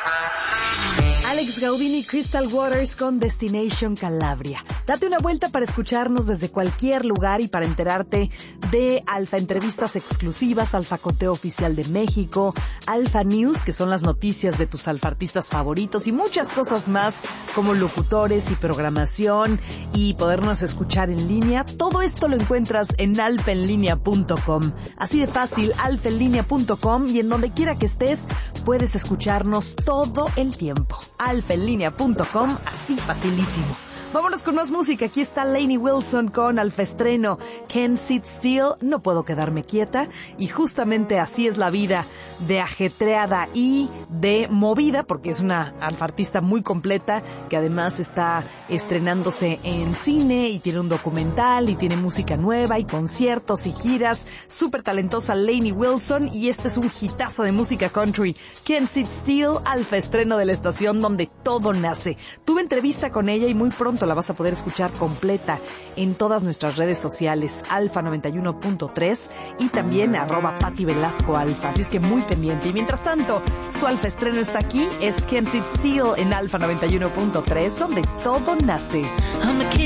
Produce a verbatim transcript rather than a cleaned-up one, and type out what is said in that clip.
Alex Gaudini, Crystal Waters con Destination Calabria. Date una vuelta para escucharnos desde cualquier lugar y para enterarte de Alfa Entrevistas exclusivas, Alfa Conteo Oficial de México, Alfa News, que son las noticias de tus alfa artistas favoritos y muchas cosas más como locutores y programación y podernos escuchar en línea. Todo esto lo encuentras en alfa en línea punto com. Así de fácil, alfa en línea punto com, y en donde quiera que estés puedes escucharnos todo el tiempo. alfa en línea punto com, así facilísimo. Vámonos con más música. Aquí está Lainey Wilson con Alfa Estreno, Can't Sit Still, No Puedo Quedarme Quieta. Y justamente así es la vida de ajetreada y de movida, porque es una alfa artista muy completa, que además está estrenándose en cine y tiene un documental y tiene música nueva y conciertos y giras. Súper talentosa Lainey Wilson, y este es un hitazo de música country. Can't Sit Still, Alfa Estreno de la estación donde todo nace. Tuve entrevista con ella y muy pronto la vas a poder escuchar completa en todas nuestras redes sociales, Alfa noventa y uno punto tres y también arroba Pati Velasco Alfa, así es que muy pendiente. Y mientras tanto, su Alfa Estreno está aquí, es Can't Sit Still en Alfa noventa y uno punto tres, donde todo nace.